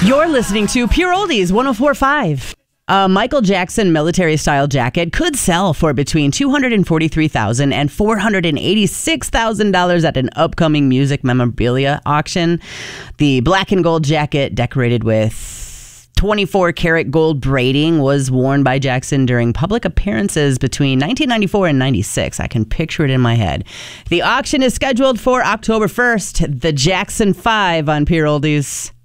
You're listening to Pure Oldies 104.5. A Michael Jackson military-style jacket could sell for between $243,000 and $486,000 at an upcoming music memorabilia auction. The black and gold jacket, decorated with 24-karat gold braiding, was worn by Jackson during public appearances between 1994 and 96. I can picture it in my head. The auction is scheduled for October 1st. The Jackson 5 on Pure Oldies.